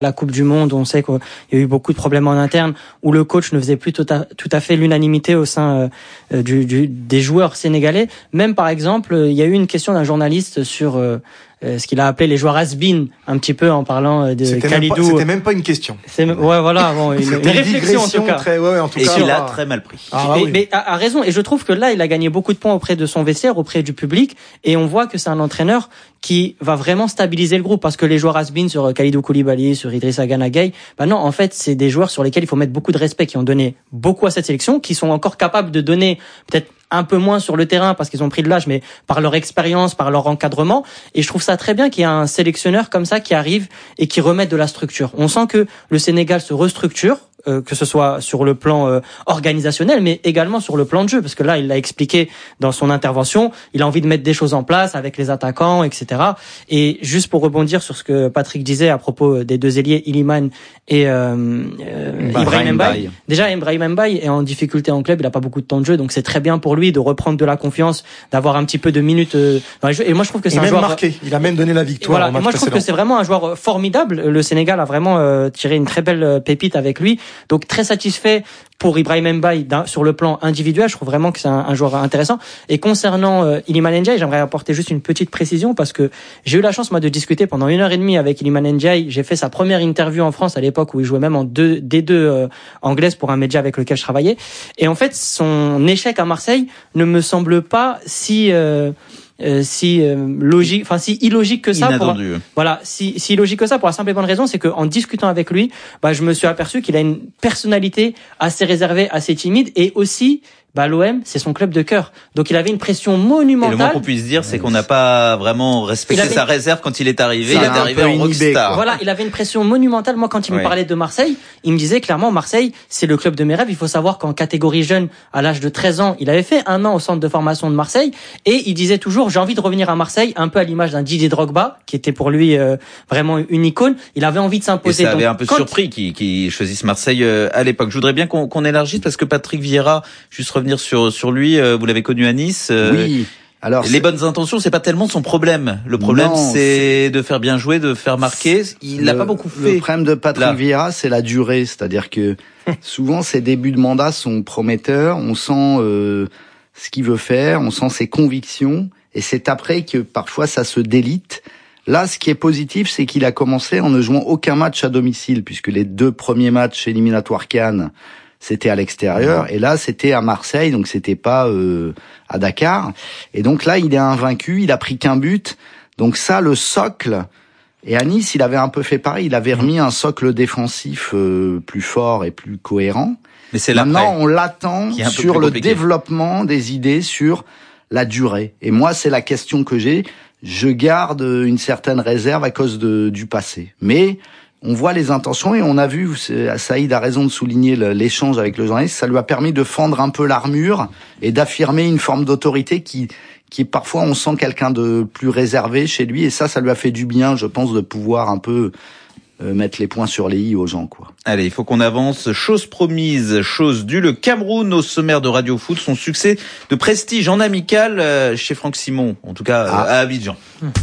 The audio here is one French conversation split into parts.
La Coupe du Monde, on sait qu'il y a eu beaucoup de problèmes en interne, où le coach ne faisait plus tout à fait l'unanimité au sein des joueurs sénégalais. Même par exemple, il y a eu une question d'un journaliste sur ce qu'il a appelé les joueurs has-been, un petit peu en parlant de Kalidou. C'était même pas une question. Ouais, voilà, bon, une réflexion en tout cas. En tout cas, il a très mal pris. Mais a raison, et je trouve que là, il a gagné beaucoup de points auprès de son vestiaire, auprès du public, et on voit que c'est un entraîneur qui va vraiment stabiliser le groupe, parce que les joueurs has-been sur Kalidou Koulibaly, sur Idrissa Gana Gueye, non, en fait, c'est des joueurs sur lesquels il faut mettre beaucoup de respect, qui ont donné beaucoup à cette sélection, qui sont encore capables de donner peut-être un peu moins sur le terrain parce qu'ils ont pris de l'âge, mais par leur expérience, par leur encadrement. Et je trouve ça très bien qu'il y ait un sélectionneur comme ça qui arrive et qui remette de la structure. On sent que le Sénégal se restructure, que ce soit sur le plan organisationnel, mais également sur le plan de jeu, parce que là, il l'a expliqué dans son intervention, il a envie de mettre des choses en place avec les attaquants, etc. Et juste pour rebondir sur ce que Patrick disait à propos des deux ailiers, Iliman et Ibrahim Mbaye. Déjà, Ibrahim Mbaye est en difficulté en club, il a pas beaucoup de temps de jeu, donc c'est très bien pour lui de reprendre de la confiance, d'avoir un petit peu de minutes dans les jeux. Et moi, je trouve que c'est un joueur marqué. Il a même donné la victoire. Voilà. Et moi, je trouve que c'est vraiment un joueur formidable. Le Sénégal a vraiment tiré une très belle pépite avec lui. Donc très satisfait pour Ibrahim Mbaye sur le plan individuel. Je trouve vraiment que c'est un joueur intéressant. Et concernant Iliman Ndiaye, j'aimerais apporter juste une petite précision, parce que j'ai eu la chance moi de discuter pendant 1h30 avec Iliman Ndiaye. J'ai fait sa première interview en France à l'époque où il jouait même en D2 anglaise pour un média avec lequel je travaillais. Et en fait, son échec à Marseille ne me semble pas si logique, enfin si illogique que ça. Si illogique que ça, pour la simple et bonne raison, c'est que en discutant avec lui, je me suis aperçu qu'il a une personnalité assez réservée, assez timide, et aussi l'OM, c'est son club de cœur. Donc il avait une pression monumentale. Et le moins qu'on puisse dire, c'est qu'on n'a pas vraiment respecté sa réserve quand il est arrivé. Il est arrivé en rockstar. Voilà, il avait une pression monumentale. Moi, quand il me parlait de Marseille, il me disait clairement, Marseille, c'est le club de mes rêves. Il faut savoir qu'en catégorie jeune, à l'âge de 13 ans, il avait fait 1 an au centre de formation de Marseille, et il disait toujours, j'ai envie de revenir à Marseille, un peu à l'image d'un Didier Drogba, qui était pour lui vraiment une icône. Il avait envie de s'imposer. Et ça avait un peu surpris qu'il choisisse Marseille à l'époque. Je voudrais bien qu'on élargisse, parce que Patrick Vieira, juste revenir sur lui, vous l'avez connu à Nice. Oui. Alors, les bonnes intentions, c'est pas tellement son problème. Le problème, c'est de faire bien jouer, de faire marquer. Il l'a pas beaucoup fait. Le problème de Patrick Vieira, c'est la durée. C'est-à-dire que souvent, ses débuts de mandat sont prometteurs. On sent ce qu'il veut faire, on sent ses convictions. Et c'est après que parfois ça se délite. Là, ce qui est positif, c'est qu'il a commencé en ne jouant aucun match à domicile, puisque les 2 premiers matchs éliminatoires CAN, c'était à l'extérieur, et là c'était à Marseille, donc c'était pas à Dakar. Et donc là, il est invaincu, il a pris qu'un but. Donc ça, le socle. Et à Nice, il avait un peu fait pareil, il avait remis un socle défensif plus fort et plus cohérent. Mais c'est maintenant, on l'attend sur le développement des idées, sur la durée. Et moi, c'est la question que j'ai. Je garde une certaine réserve à cause du passé. Mais on voit les intentions, et on a vu, Saïd a raison de souligner l'échange avec le journaliste, ça lui a permis de fendre un peu l'armure et d'affirmer une forme d'autorité qui parfois on sent quelqu'un de plus réservé chez lui, et ça lui a fait du bien, je pense, de pouvoir un peu mettre les points sur les i aux gens, quoi. Allez, il faut qu'on avance. Chose promise, chose due. Le Cameroun au sommaire de Radio Foot, son succès de prestige en amical chez Franck Simon, en tout cas à Abidjan.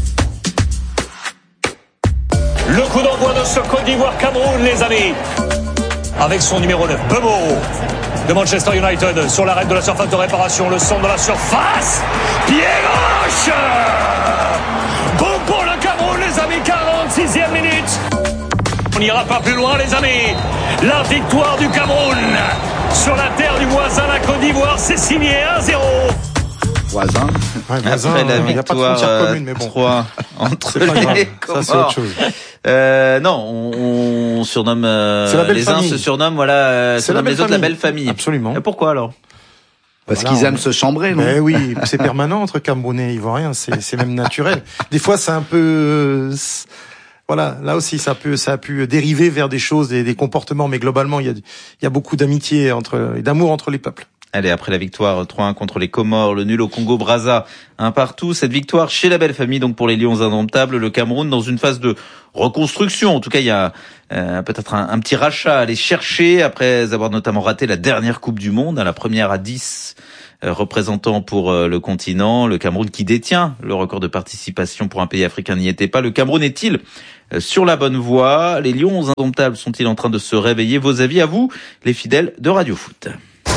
Le coup d'envoi de ce Côte d'Ivoire-Cameroun, les amis. Avec son numéro 9, Bemo, de Manchester United, sur l'arrêt de la surface de réparation. Le centre de la surface. Pied gauche. Bon pour le Cameroun, les amis. 46e minute. On n'ira pas plus loin, les amis. La victoire du Cameroun sur la terre du voisin, la Côte d'Ivoire. C'est signé 1-0. Voisin. Ouais, après la victoire 3 entre les Comores. Ça, c'est autre chose. Non, on surnomme les uns se surnomment les autres la belle famille. Absolument. Et pourquoi alors? Parce qu'ils aiment se chambrer, non? Mais oui, c'est permanent entre Camerounais et Ivoiriens, c'est même naturel. Des fois, c'est un peu voilà, là aussi ça a pu dériver vers des choses, des comportements, mais globalement il y a beaucoup d'amitié et d'amour entre les peuples. Allez, après la victoire 3-1 contre les Comores, le nul au Congo-Brazza, 1-1, cette victoire chez la belle famille, donc pour les Lions indomptables, le Cameroun dans une phase de reconstruction. En tout cas, il y a peut-être un petit rachat à aller chercher après avoir notamment raté la dernière Coupe du Monde, la première à 10 représentant pour le continent. Le Cameroun qui détient le record de participation pour un pays africain n'y était pas. Le Cameroun est-il sur la bonne voie? Les Lions indomptables sont-ils en train de se réveiller? Vos avis à vous, les fidèles de Radio Foot.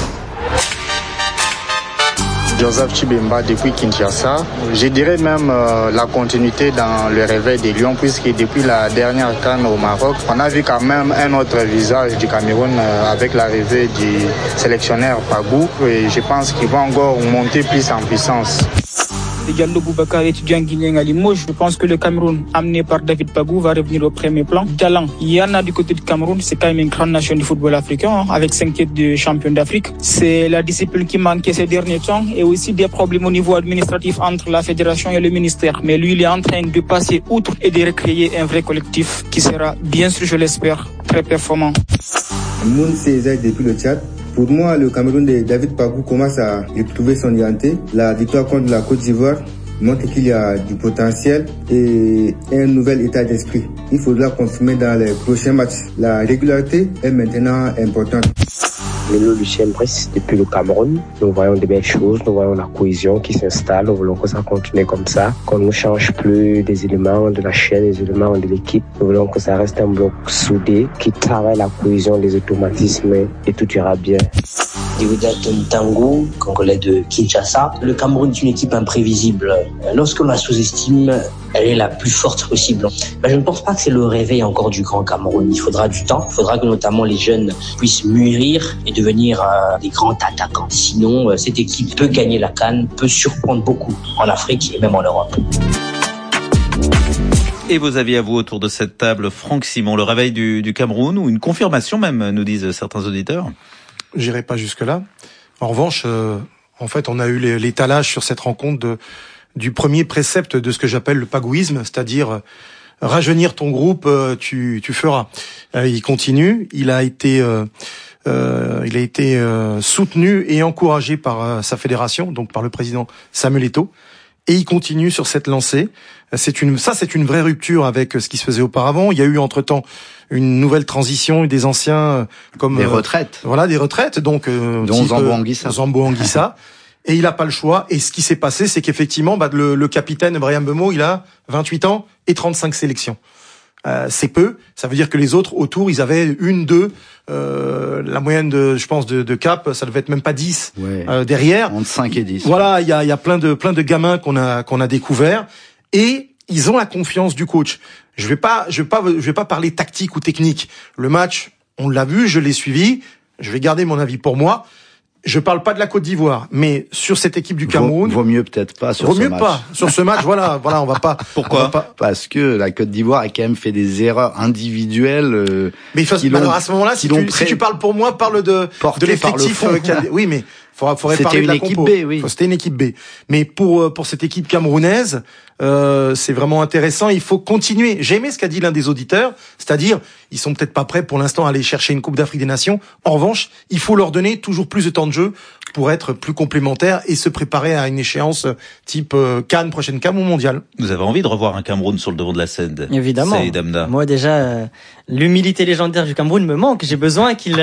Joseph Chibemba depuis Kinshasa. Je dirais même la continuité dans le réveil des Lions, puisque depuis la dernière CAN au Maroc, on a vu quand même un autre visage du Cameroun avec l'arrivée du sélectionneur Pagou, et je pense qu'il va encore monter plus en puissance. Diallo Boubacar, étudiant guinéen à Limoges. Je pense que le Cameroun, amené par David Pagou, va revenir au premier plan. Talent, il y en a du côté du Cameroun. C'est quand même une grande nation du football africain, avec 5 titres de champion d'Afrique. C'est la discipline qui manquait ces derniers temps, et aussi des problèmes au niveau administratif entre la fédération et le ministère. Mais lui, il est en train de passer outre et de recréer un vrai collectif qui sera, bien sûr, je l'espère, très performant. Moun César depuis le Tchad. Pour moi, le Cameroun de David Pagou commence à retrouver son identité. La victoire contre la Côte d'Ivoire montre qu'il y a du potentiel et un nouvel état d'esprit. Il faudra confirmer dans les prochains matchs. La régularité est maintenant importante. Lélo Lucien Brice, depuis le Cameroun, nous voyons de belles choses, nous voyons la cohésion qui s'installe, nous voulons que ça continue comme ça, qu'on ne change plus des éléments de la chaîne, des éléments de l'équipe, nous voulons que ça reste un bloc soudé qui travaille la cohésion des automatismes et tout ira bien. Diouda Tango, congolais de Kinshasa. Le Cameroun est une équipe imprévisible. Lorsqu'on la sous-estime, elle est la plus forte possible. Je ne pense pas que c'est le réveil encore du grand Cameroun. Il faudra du temps. Il faudra que notamment les jeunes puissent mûrir et devenir des grands attaquants. Sinon, cette équipe peut gagner la CAN, peut surprendre beaucoup en Afrique et même en Europe. Et vos avis à vous autour de cette table, Franck Simon, le réveil du Cameroun ou une confirmation même, nous disent certains auditeurs? J'irai pas jusque-là. En revanche, en fait, on a eu l'étalage sur cette rencontre du premier précepte de ce que j'appelle le pagouisme, c'est-à-dire rajeunir ton groupe, tu feras. Il continue. Il a été soutenu et encouragé par sa fédération, donc par le président Samuel Eto'o, et il continue sur cette lancée. C'est une vraie rupture avec ce qui se faisait auparavant. Il y a eu entre-temps une nouvelle transition des anciens comme des retraites. Voilà, des retraites, donc dont Zambo Anguissa. Et il a pas le choix. Et ce qui s'est passé, c'est qu'effectivement, le capitaine Bryan Mbeumo, il a 28 ans et 35 sélections. C'est peu. Ça veut dire que les autres autour, ils avaient 1, 2. La moyenne de cap, ça devait être même pas 10 derrière. Entre 5 et 10. Voilà, il y a plein de gamins qu'on a découverts et ils ont la confiance du coach. Je vais pas parler tactique ou technique. Le match, on l'a vu, je l'ai suivi. Je vais garder mon avis pour moi. Je parle pas de la Côte d'Ivoire, mais sur cette équipe du Cameroun. Vaut mieux peut-être pas sur ce match. Vaut mieux pas sur ce match. Voilà, on va pas. Pourquoi? Parce que la Côte d'Ivoire a quand même fait des erreurs individuelles. Mais alors à ce moment-là, si tu parles pour moi, parle de l'effectif. Oui, mais faudrait parler de la compo. C'était une équipe B. Mais pour cette équipe camerounaise, c'est vraiment intéressant. Il faut continuer. J'ai aimé ce qu'a dit l'un des auditeurs, c'est-à-dire ils sont peut-être pas prêts pour l'instant à aller chercher une Coupe d'Afrique des Nations. En revanche, il faut leur donner toujours plus de temps de jeu pour être plus complémentaires et se préparer à une échéance type CAN, prochaine CAN ou mondiale. Vous avez envie de revoir un Cameroun sur le devant de la scène? Évidemment. Saïd Hamda. Moi déjà, l'humilité légendaire du Cameroun me manque. J'ai besoin qu'il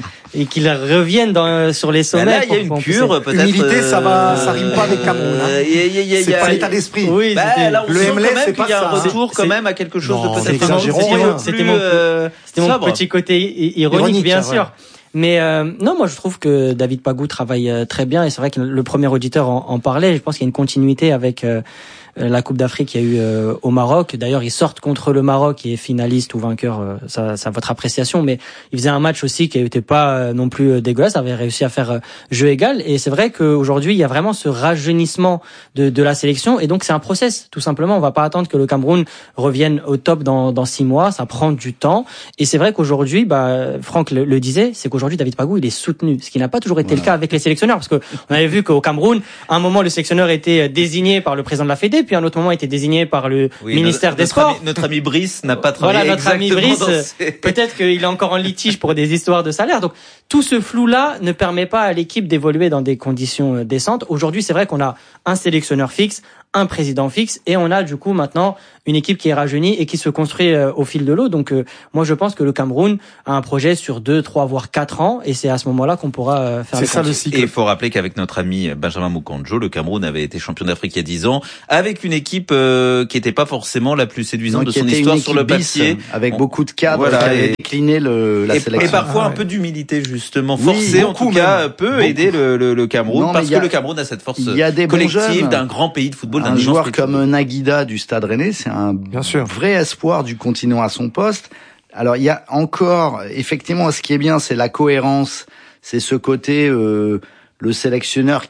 revienne sur les sommets. Là, il y a une cure, peut-être. Humilité, ça rime pas avec Cameroun. C'est pas l'état d'esprit. Oui, là, on le sent MLS, quand même c'est pas qu'il y a un ça. retour quand même à quelque chose de peut-être C'était mon petit côté ironique, bien sûr. Mais non, moi je trouve que David Pagou travaille très bien et c'est vrai que le premier auditeur en parlait. Je pense qu'il y a une continuité avec la Coupe d'Afrique qu'il y a eu au Maroc. D'ailleurs, ils sortent contre le Maroc qui est finaliste ou vainqueur, ça votre appréciation, mais ils faisaient un match aussi qui n'était pas non plus dégueulasse, avait réussi à faire jeu égal et c'est vrai qu'aujourd'hui, il y a vraiment ce rajeunissement de la sélection et donc c'est un process tout simplement, on va pas attendre que le Cameroun revienne au top dans 6 mois, ça prend du temps et c'est vrai qu'aujourd'hui Franck le disait, c'est qu'aujourd'hui David Pagou, il est soutenu, ce qui n'a pas toujours été le cas avec les sélectionneurs parce que on avait vu qu'au Cameroun, à un moment le sélectionneur était désigné par le président de la Fédé, puis à un autre moment était désigné par le ministère des Sports. Notre ami Brice n'a pas travaillé notre ami Brice, peut-être qu'il est encore en litige pour des histoires de salaire. Donc tout ce flou-là ne permet pas à l'équipe d'évoluer dans des conditions décentes. Aujourd'hui, c'est vrai qu'on a un sélectionneur fixe, un président fixe, et on a du coup maintenant une équipe qui est rajeunie et qui se construit au fil de l'eau. Donc moi je pense que le Cameroun a un projet sur 2, 3, voire 4 ans, et c'est à ce moment-là qu'on pourra faire. C'est ça le cycle. Et il faut rappeler qu'avec notre ami Benjamin Moukandjo, le Cameroun avait été champion d'Afrique il y a 10 ans, avec une équipe qui n'était pas forcément la plus séduisante de son histoire sur le papier, avec beaucoup de cadres, voilà, qui avaient décliné la sélection. Et parfois un peu d'humilité justement, forcée en tout cas, peut aider le Cameroun, parce que le Cameroun a cette force collective d'un grand pays de football. Un joueur comme Naguida du Stade Rennais, c'est un vrai espoir du continent à son poste. Alors il y a encore, effectivement, ce qui est bien, c'est la cohérence, c'est ce côté, le sélectionneur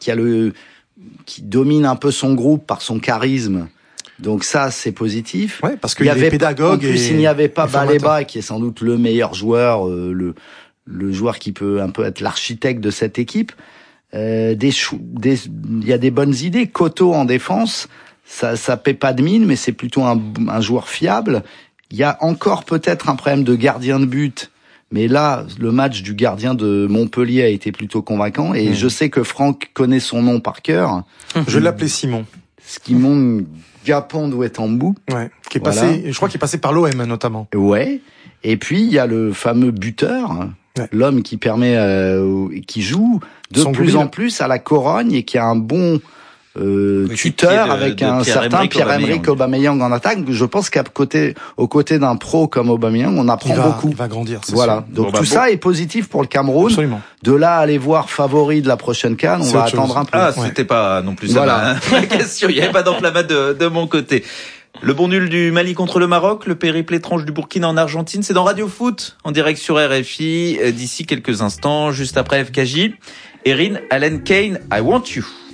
qui domine un peu son groupe par son charisme. Donc ça, c'est positif. Ouais, parce qu'il y avait pédagogue. En plus, il n'y avait pas Baleba, qui est sans doute le meilleur joueur, le joueur qui peut un peu être l'architecte de cette équipe. Il y a des bonnes idées. Koto en défense, ça paie pas de mine, mais c'est plutôt un joueur fiable. Il y a encore peut-être un problème de gardien de but, mais là, le match du gardien de Montpellier a été plutôt convaincant, et je sais que Franck connaît son nom par cœur. Je l'appelais Simon. Simon Gapondouetambou. Ouais, qui est passé, je crois qu'il est passé par l'OM notamment. Ouais. Et puis il y a le fameux buteur, l'homme qui permet, qui joue de plus en plus à la Corogne et qui a un bon tuteur avec un certain Pierre-Emerick Aubameyang en attaque. Je pense aux côtés d'un pro comme Aubameyang, on apprend beaucoup. Il va grandir, c'est voilà. sûr. Donc ça est positif pour le Cameroun. Absolument. De là à aller voir favori de la prochaine CAN, on va attendre un peu. Ah, c'était pas non plus ça ma question. Il n'y avait pas d'enflammade de mon côté. Le bon nul du Mali contre le Maroc, le périple étrange du Burkina en Argentine, c'est dans Radio Foot, en direct sur RFI, d'ici quelques instants, juste après FKJ. Erin Allen Kane, I Want You.